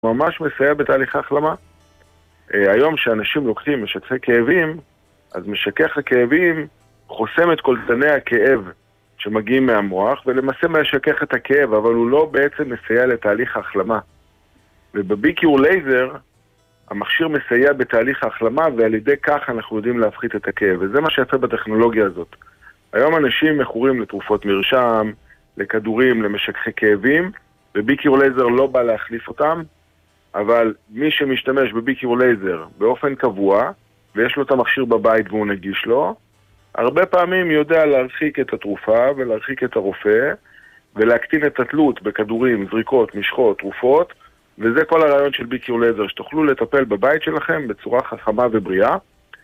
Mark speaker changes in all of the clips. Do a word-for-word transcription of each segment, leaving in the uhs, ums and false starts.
Speaker 1: ממש מסייע בתהליך ההחלמה. היום שאנשים לוקחים משככי כאבים, אז משכך הכאבים חוסם את קולטני הכאב שמגיעים מהמוח, ולמעשה משכך את הכאב, אבל הוא לא בעצם מסייע לתהליך ההחלמה. ובביקיור לייזר, המכשיר מסייע בתהליך ההחלמה, ועל ידי כך אנחנו יודעים להפחית את הכאב, וזה מה שיפה בטכנולוגיה הזאת. היום אנשים מכורים לתרופות מרשם, לכדורים, למשככי כאבים, וביקיור לייזר לא בא להחליף אותם, אבל מי שמשתמש בביקיור לייזר באופן קבוע, ויש לו את המכשיר בבית והוא נגיש לו, הרבה פעמים יודע להרחיק את התרופה ולהרחיק את הרופא, ולהקטין את התלות בכדורים, זריקות, משחות, תרופות, וזה כל הרעיון של ביקיור לייזר, שתוכלו לטפל בבית שלכם בצורה חכמה ובריאה.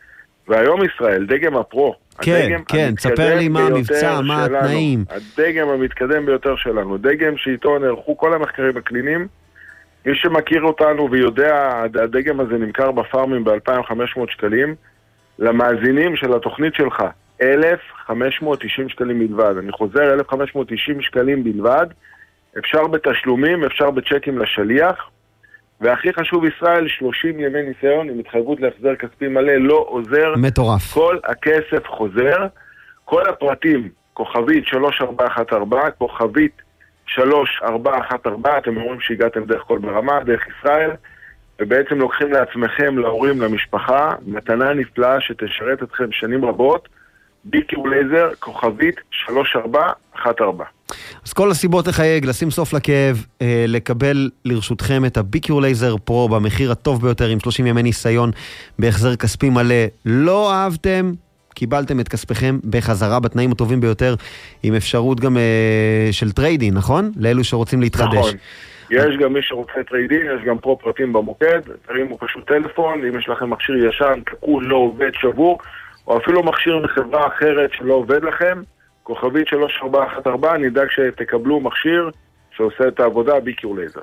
Speaker 1: והיום ישראל, דגם הפרו,
Speaker 2: כן,
Speaker 1: הדגם
Speaker 2: כן, תספר לי מה המבצע, מה התנאים.
Speaker 1: הדגם המתקדם ביותר שלנו, דגם שאיתו נערכו כל המחקרים הקליניים. מי שמכיר אותנו ויודע, הדגם הזה נמכר בפארמים ב-אלפיים וחמש מאות שקלים, למאזינים של התוכנית שלך, אלף וחמש מאות תשעים שקלים בלבד. אני חוזר, אלף וחמש מאות תשעים שקלים בלבד. אפשר בתשלומים, אפשר בצ'קים לשליח. והכי חשוב, ישראל, שלושים ימי ניסיון עם התחייבות להחזר כספי מלא, לא עוזר.
Speaker 2: מטורף.
Speaker 1: כל הכסף חוזר. כל הפרטים, כוכבית שלוש ארבע אחת ארבע, כוכבית שלוש ארבע אחת ארבע, אתם אומרים שהגעתם דרך כל ברמה, דרך ישראל, ובעצם לוקחים לעצמכם, להורים, למשפחה, מתנה נפלאה שתשרת אתכם שנים רבות, ביקיור לייזר, כוכבית שלוש ארבע אחת ארבע.
Speaker 2: אז כל הסיבות לחייג, לשים סוף לכאב, אה, לקבל לרשותכם את הביקיור לייזר פרו במחיר הטוב ביותר עם שלושים ימי ניסיון בהחזר כספי מלא. לא אהבתם? קיבלתם את כספיכם בחזרה בתנאים הטובים ביותר, עם אפשרות גם אה, של טריידין, נכון? לאלו שרוצים להתחדש.
Speaker 1: נכון. יש גם מי שרוצה טריידין, יש גם פה פרטים במוקד, תרימו פשוט טלפון, אם יש לכם מכשיר ישן, תקול, לא עובד, שבור, או אפילו מכשיר מחברה אחרת שלא עובד לכם, כוכבית שלוש ארבע אחת ארבע, נדאג שתקבלו מכשיר שעושה את העבודה, ביקיור לייזר.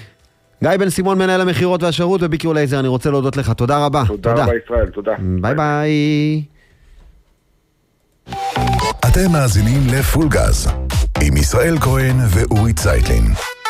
Speaker 2: גיא בן סימון, מנהל המחירות והשירות בביקיור לייזר, אני רוצה להודות לך, תודה רבה.
Speaker 1: תודה, תודה. רבה ישראל, תודה.
Speaker 2: ביי ביי.
Speaker 3: אתם מאזינים לפול גז, עם ישראל כהן ואורי צייטלין.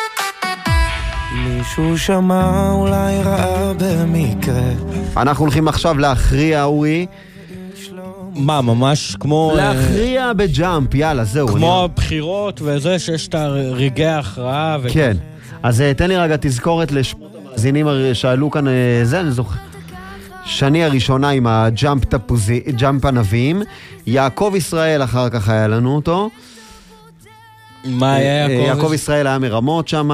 Speaker 4: מישהו שמע, אולי ראה במקרה.
Speaker 2: אנחנו הולכים עכשיו להכריע, אורי.
Speaker 5: מה, ממש כמו...
Speaker 2: להכריע בג'אמפ, יאללה, זהו.
Speaker 5: כמו הבחירות וזה שיש את הרגעי ההכרעה.
Speaker 2: כן, אז תן לי רגע תזכורת לשמאזינים שעלו כאן, זה אני זוכר. שני הראשונה עם הג'אמפ תפוזי, ג'אמפ ענבים. יעקב ישראל אחר כך היה לנו אותו.
Speaker 5: מה היה יעקב?
Speaker 2: יעקב ישראל היה מרמות שם.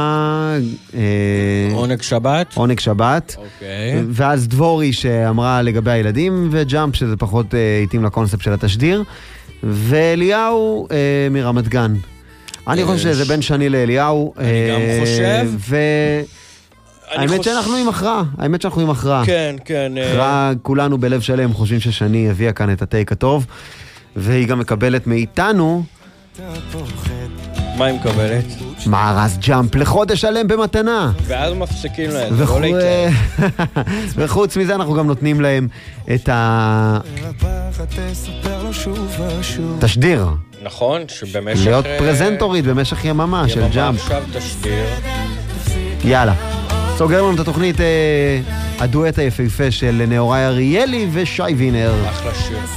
Speaker 5: עונג שבת.
Speaker 2: עונג שבת.
Speaker 5: אוקיי.
Speaker 2: ואז דבורי שאמרה לגבי הילדים, וג'אמפ שזה פחות התאים לקונספט של התשדיר. ואליהו מרמת גן. אני חושב שזה בין שני לאליהו.
Speaker 5: אני גם חושב.
Speaker 2: ו... האמת שאנחנו עם הכרעה, האמת שאנחנו עם הכרעה.
Speaker 5: כן, כן.
Speaker 2: הכרעה, כולנו בלב שלם חושבים ששני הביאה כאן את הטייק הטוב, והיא גם מקבלת מאיתנו...
Speaker 5: מה היא מקבלת?
Speaker 2: מארז ג'אמפ לחודש שלם במתנה.
Speaker 5: ואז מפסיקים להם, זה לא להיטב.
Speaker 2: וחוץ מזה אנחנו גם נותנים להם את התשדיר.
Speaker 5: נכון, שבמשך...
Speaker 2: להיות פרזנטורית במשך יממה של ג'אמפ.
Speaker 5: עכשיו תשדיר.
Speaker 2: יאללה. סוגר לנו את התוכנית הדואט היפהפה של נאורי אריאלי ושי וינר.
Speaker 5: אחלה שיר.